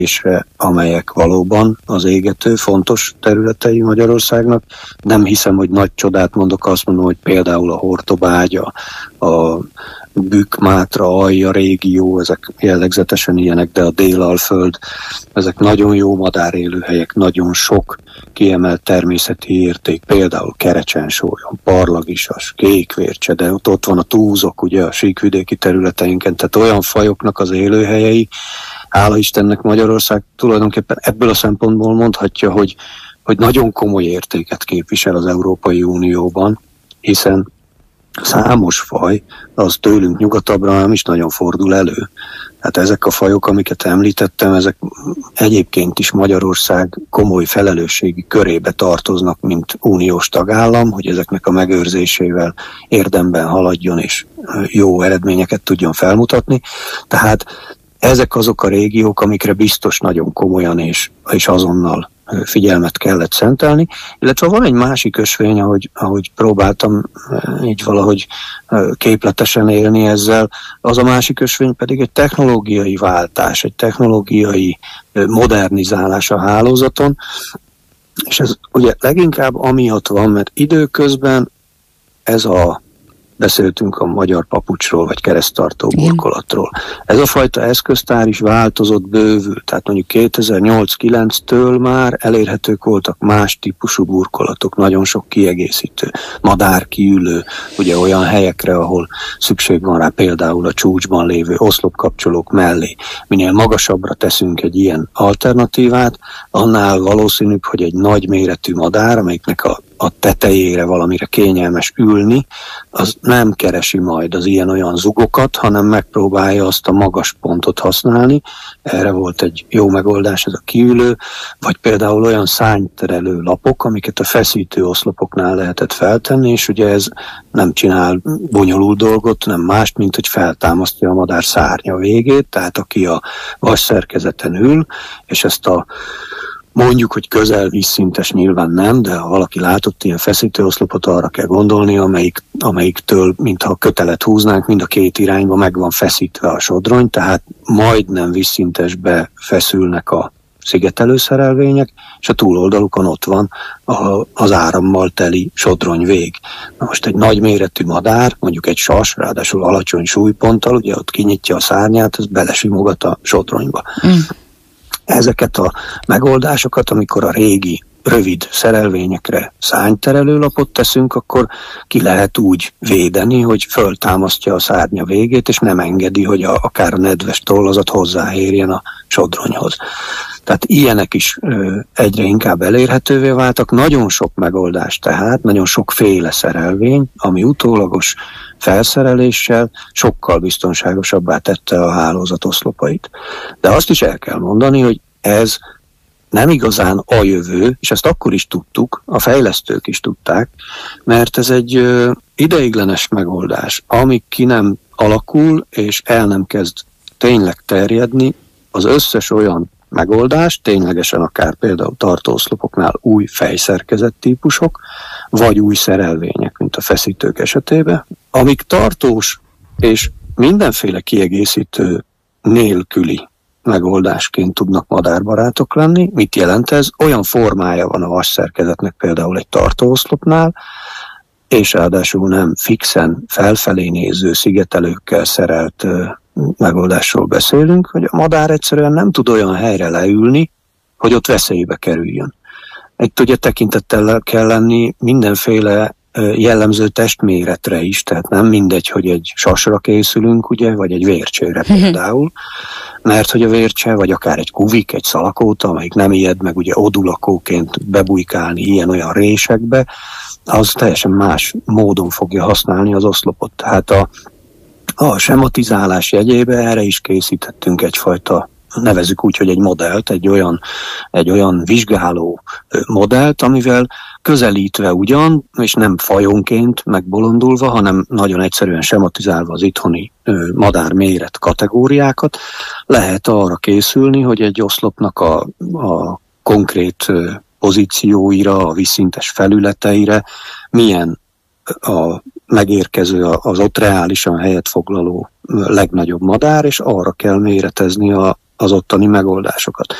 amelyek valóban az égető fontos területei Magyarországnak. Nem hiszem, hogy nagy csodát mondok, azt mondom, hogy például a Hortobágy, a Bükk-Mátra, Alja régió, ezek jellegzetesen ilyenek, de a Délalföld, ezek nagyon jó madárélőhelyek, nagyon sok kiemelt természeti érték, például Kerecsen-sólyon, Parlagisas, Kékvércse, de ott van a túzok, ugye a síkvidéki területeinken, tehát olyan fajoknak az élőhelyei, hála Istennek Magyarország tulajdonképpen ebből a szempontból mondhatja, hogy nagyon komoly értéket képvisel az Európai Unióban, hiszen számos faj, az tőlünk nyugatabbra nem is nagyon fordul elő. Hát ezek a fajok, amiket említettem, ezek egyébként is Magyarország komoly felelősségi körébe tartoznak, mint uniós tagállam, hogy ezeknek a megőrzésével érdemben haladjon és jó eredményeket tudjon felmutatni. Tehát ezek azok a régiók, amikre biztos nagyon komolyan és azonnal figyelmet kellett szentelni, illetve van egy másik ösvény, ahogy próbáltam így valahogy képletesen élni ezzel, az a másik ösvény pedig egy technológiai váltás, egy technológiai modernizálás a hálózaton, és ez ugye leginkább amiatt van, mert időközben beszéltünk a magyar papucsról, vagy kereszttartó burkolatról. Ez a fajta eszköztár is változott, bővült. Tehát mondjuk 2008-9-től már elérhetők voltak más típusú burkolatok, nagyon sok kiegészítő, madárkiülő, ugye olyan helyekre, ahol szükség van rá, például a csúcsban lévő oszlopkapcsolók mellé. Minél magasabbra teszünk egy ilyen alternatívát, annál valószínűbb, hogy egy nagy méretű madár, amelyiknek a tetejére valamire kényelmes ülni, az nem keresi majd az ilyen-olyan zugokat, hanem megpróbálja azt a magas pontot használni. Erre volt egy jó megoldás, ez a kiülő, vagy például olyan szárnyterelő lapok, amiket a feszítő oszlopoknál lehetett feltenni, és ugye ez nem csinál bonyolult dolgot, nem mást, mint hogy feltámasztja a madár szárnya végét, tehát aki a vasszerkezeten ül, és ezt mondjuk, hogy közel vízszintes nyilván nem, de ha valaki látott ilyen feszítőoszlopot, arra kell gondolni, amelyiktől, mintha kötelet húznánk, mind a két irányba meg van feszítve a sodrony, tehát majdnem vízszintesbe feszülnek a szigetelőszerelvények, és a túloldalukon ott van az árammal teli sodronyvég. Na most egy nagy méretű madár, mondjuk egy sas, ráadásul alacsony súlyponttal, ugye ott kinyitja a szárnyát, ez belesimogat a sodronyba. Ezeket a megoldásokat, amikor a régi, rövid szerelvényekre szárnyterelő lapot teszünk, akkor ki lehet úgy védeni, hogy föltámasztja a szárnya végét, és nem engedi, hogy akár a nedves tollazat hozzáérjen a sodronyhoz. Tehát ilyenek is egyre inkább elérhetővé váltak. Nagyon sok megoldás tehát, nagyon sokféle szerelvény, ami utólagos felszereléssel sokkal biztonságosabbá tette a hálózat oszlopait. De azt is el kell mondani, hogy ez nem igazán a jövő, és ezt akkor is tudtuk, a fejlesztők is tudták, mert ez egy ideiglenes megoldás, amíg ki nem alakul, és el nem kezd tényleg terjedni, az összes olyan megoldás, ténylegesen akár például tartóoszlopoknál új fejszerkezet típusok, vagy új szerelvények, mint a feszítők esetében, amik tartós és mindenféle kiegészítő nélküli megoldásként tudnak madárbarátok lenni. Mit jelent ez? Olyan formája van a vasszerkezetnek például egy tartóoszlopnál, és ráadásul nem fixen felfelé néző szigetelőkkel szerelt megoldásról beszélünk, hogy a madár egyszerűen nem tud olyan helyre leülni, hogy ott veszélybe kerüljön. Egy ugye tekintettel kell lenni mindenféle jellemző testméretre is, tehát nem mindegy, hogy egy sasra készülünk, ugye, vagy egy vércsére például, mert hogy a vércse, vagy akár egy kuvik, egy szalakóta, amelyik nem ijed meg ugye odulakóként bebujkálni ilyen-olyan résekbe, az teljesen más módon fogja használni az oszlopot. Tehát a sematizálás jegyébe erre is készítettünk egyfajta, nevezzük úgy, hogy egy modellt, egy olyan vizsgáló modellt, amivel közelítve ugyan, és nem fajonként megbolondulva, hanem nagyon egyszerűen sematizálva az itthoni madár méret kategóriákat, lehet arra készülni, hogy egy oszlopnak a konkrét pozícióira, a vízszintes felületeire milyen a megérkező, az ott reálisan helyet foglaló legnagyobb madár, és arra kell méretezni az ottani megoldásokat.